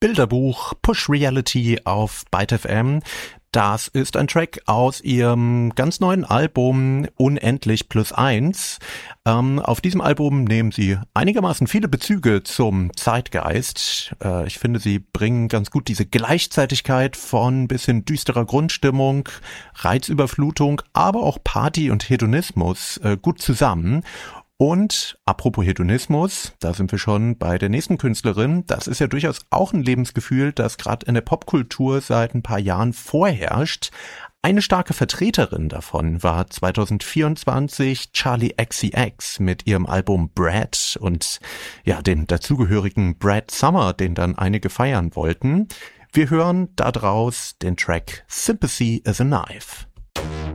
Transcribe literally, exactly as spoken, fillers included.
Bilderbuch Push Reality auf Byte F M. Das ist ein Track aus ihrem ganz neuen Album Unendlich plus eins. Ähm, auf diesem Album nehmen sie einigermaßen viele Bezüge zum Zeitgeist. Äh, ich finde, sie bringen ganz gut diese Gleichzeitigkeit von bisschen düsterer Grundstimmung, Reizüberflutung, aber auch Party und Hedonismus äh, gut zusammen. Und apropos Hedonismus, da sind wir schon bei der nächsten Künstlerin. Das ist ja durchaus auch ein Lebensgefühl, das gerade in der Popkultur seit ein paar Jahren vorherrscht. Eine starke Vertreterin davon war zwanzig vierundzwanzig Charli X C X mit ihrem Album Brad und ja, dem dazugehörigen Brad Summer, den dann einige feiern wollten. Wir hören daraus den Track Sympathy is a Knife.